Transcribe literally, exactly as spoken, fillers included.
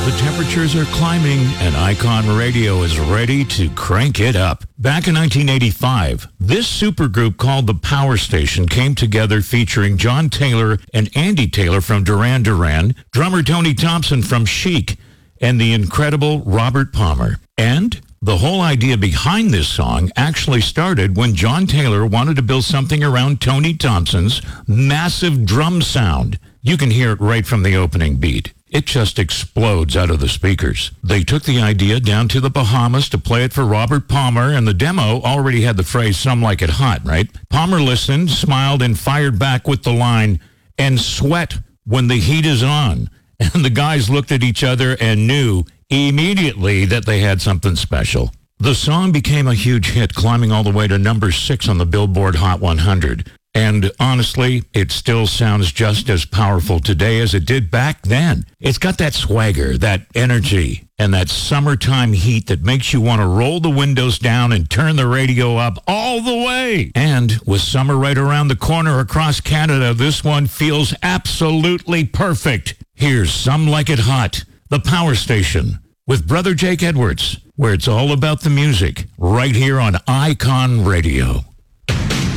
The temperatures are climbing, and Icon Radio is ready to crank it up. Back in nineteen eighty-five, this supergroup called The Power Station came together featuring John Taylor and Andy Taylor from Duran Duran, drummer Tony Thompson from Chic, and the incredible Robert Palmer. And the whole idea behind this song actually started when John Taylor wanted to build something around Tony Thompson's massive drum sound. You can hear it right from the opening beat. It just explodes out of the speakers. They took the idea down to the Bahamas to play it for Robert Palmer, and the demo already had the phrase, "Some like it hot," right? Palmer listened, smiled, and fired back with the line, "And sweat when the heat is on." And the guys looked at each other and knew immediately that they had something special. The song became a huge hit, climbing all the way to number six on the Billboard Hot one hundred. And honestly, it still sounds just as powerful today as it did back then. It's got that swagger, that energy, and that summertime heat that makes you want to roll the windows down and turn the radio up all the way. And with summer right around the corner across Canada, this one feels absolutely perfect. Here's Some Like It Hot, The Power Station, with Brother Jake Edwards, where it's all about the music, right here on Icon Radio.